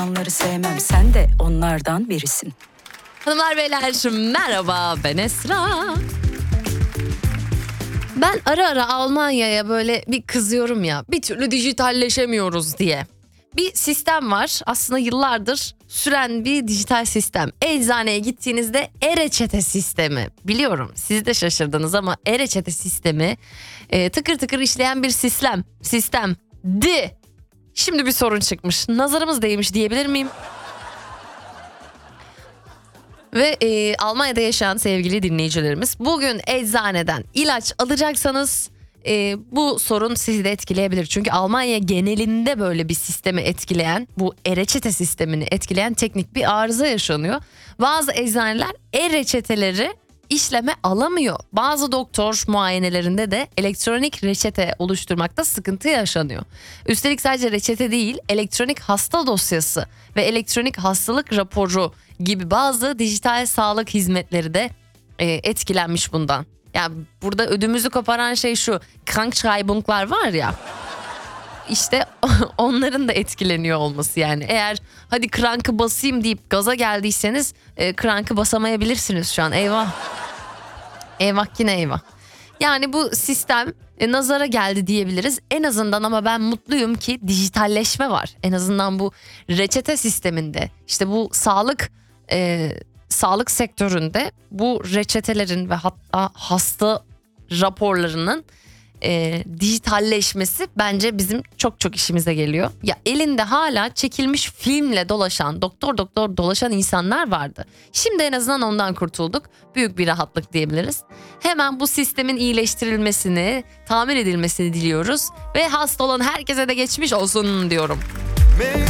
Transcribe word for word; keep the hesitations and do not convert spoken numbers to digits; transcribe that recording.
insanları sevmem, sen de onlardan birisin. Hanımlar beyler merhaba, ben Esra. Ben ara ara Almanya'ya böyle bir kızıyorum ya, bir türlü dijitalleşemiyoruz diye. Bir sistem var, aslında yıllardır süren bir dijital sistem. Eczaneye gittiğinizde e-reçete sistemi. Biliyorum siz de şaşırdınız ama e-reçete sistemi e, tıkır tıkır işleyen bir sistem. Sistemdi. Şimdi bir sorun çıkmış. Nazarımız değmiş diyebilir miyim? Ve e, Almanya'da yaşayan sevgili dinleyicilerimiz, bugün eczaneden ilaç alacaksanız e, bu sorun sizi de etkileyebilir. Çünkü Almanya genelinde böyle bir sistemi etkileyen, bu e-reçete sistemini etkileyen teknik bir arıza yaşanıyor. Bazı eczaneler e-reçeteleri işleme alamıyor. Bazı doktor muayenelerinde de elektronik reçete oluşturmakta sıkıntı yaşanıyor. Üstelik sadece reçete değil, elektronik hasta dosyası ve elektronik hastalık raporu gibi bazı dijital sağlık hizmetleri de e, etkilenmiş bundan. Yani burada ödümüzü koparan şey şu, Krankschreibung'lar var ya. İşte onların da etkileniyor olması yani. Eğer hadi krankı basayım deyip gaza geldiyseniz e, krankı basamayabilirsiniz şu an. Eyvah. Eyvah yine eyvah. Yani bu sistem e, nazara geldi diyebiliriz. En azından ama ben mutluyum ki dijitalleşme var. En azından bu reçete sisteminde, işte bu sağlık e, sağlık sektöründe bu reçetelerin ve hatta hasta raporlarının e, dijitalleşmesi bence bizim çok çok işimize geliyor. Ya elinde hala çekilmiş filmle dolaşan, doktor doktor dolaşan insanlar vardı. Şimdi en azından ondan kurtulduk. Büyük bir rahatlık diyebiliriz. Hemen bu sistemin iyileştirilmesini, tamir edilmesini diliyoruz ve hasta olan herkese de geçmiş olsun diyorum.